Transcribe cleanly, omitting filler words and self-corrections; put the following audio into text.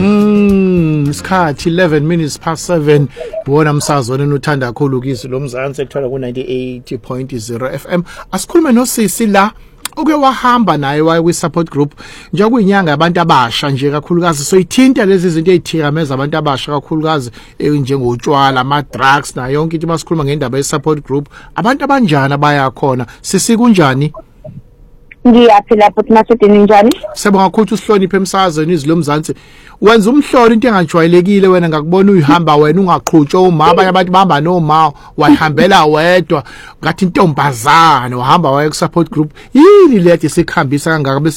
Isikhathi 11 minutes past 7 bona msazweni unothanda kakhulu kisi lo mzansi ekuthola ku 98.0 FM. Asikhulume noSisi la uke wahamba naye waye kwi support group nje kuyinyanga yabantu abasha nje kakhulukazi soyithinta lezi zinto ezithikameza abantu abasha kakhulukazi njengotshwala ama drugs na yonke into basikhuluma ngendaba ye support group. Abantu abanjani bayakhona Sisi kunjani? Ngiyaphila futhi nasedini njani? Sebonga kakhulu usihloniphe emsazweni izilo mzansi. Wenza umhlolo into engajwayelekile wena ngakubona uyihamba wena ungaqhutshwa uma abanye abantu bahamba noma wayihambela wedwa ngathi intombazana wahamba waye ku support group. Yini lethi sikhambisa kangaka